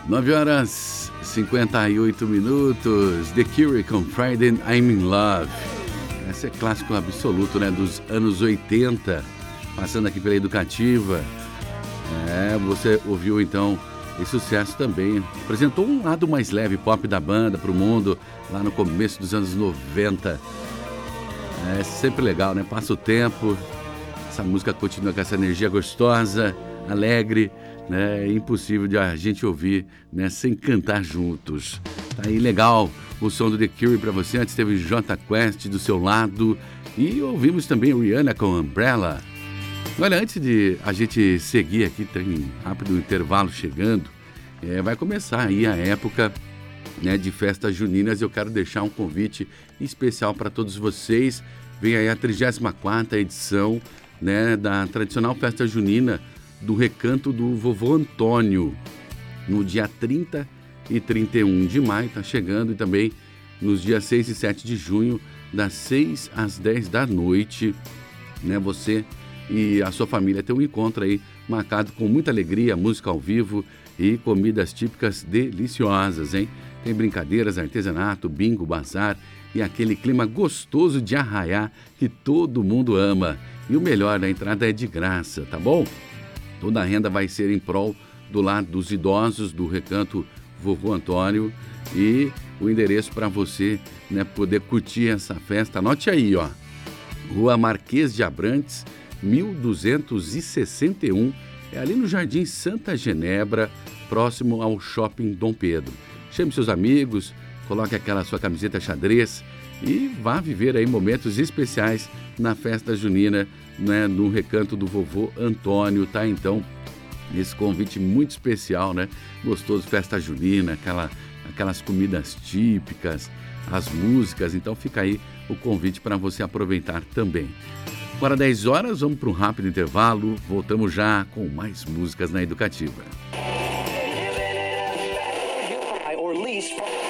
9h58. The Cure com Friday I'm in Love. Esse é clássico absoluto, né? Dos anos 80. Passando aqui pela Educativa. Você ouviu então esse sucesso também. Apresentou um lado mais leve pop da banda para o mundo lá no começo dos anos 90. É sempre legal, né? Passa o tempo, essa música continua com essa energia gostosa, alegre, né? É impossível de a gente ouvir, né? Sem cantar juntos. Tá aí legal o som do The Cure para você. Antes teve Jota Quest do seu lado e ouvimos também Rihanna com Umbrella. Olha, antes de a gente seguir aqui, tem rápido intervalo chegando, vai começar aí a época, né, de festas juninas. Eu quero deixar um convite especial para todos vocês. Vem aí a 34ª edição, né, da tradicional festa junina do Recanto do Vovô Antônio, no dia 30 e 31 de maio, está chegando, e também nos dias 6 e 7 de junho, das 6 às 10 da noite, né, você e a sua família tem um encontro aí marcado com muita alegria, música ao vivo e comidas típicas deliciosas, hein? Tem brincadeiras, artesanato, bingo, bazar e aquele clima gostoso de arraiá que todo mundo ama. E o melhor, a entrada é de graça, tá bom? Toda a renda vai ser em prol do lado dos idosos do Recanto Vovô Antônio, e o endereço para você, né, poder curtir essa festa, anote aí, ó. Rua Marquês de Abrantes, 1261, é ali no Jardim Santa Genebra, próximo ao Shopping Dom Pedro. Chame seus amigos, coloque aquela sua camiseta xadrez e vá viver aí momentos especiais na festa junina, né, no Recanto do Vovô Antônio, tá? Então, esse convite muito especial, né? Gostoso, festa junina, aquelas comidas típicas, as músicas. Então fica aí o convite para você aproveitar também. Agora 10 horas, vamos para um rápido intervalo. Voltamos já com mais músicas na Educativa.